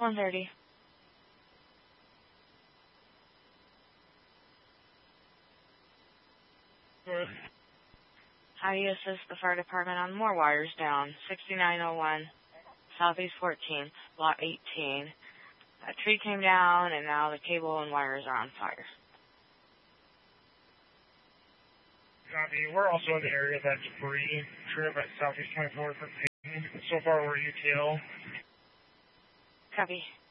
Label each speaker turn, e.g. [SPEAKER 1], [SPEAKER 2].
[SPEAKER 1] 130.
[SPEAKER 2] Good.
[SPEAKER 1] How do you assist the fire department on more wires down? 6901 Southeast 14th, Lot 18. A tree came down, and now the cable and wires are on fire.
[SPEAKER 2] Copy. We're also in the area of that debris trip at Southeast 24th. So far, we're UTL.
[SPEAKER 1] Copy.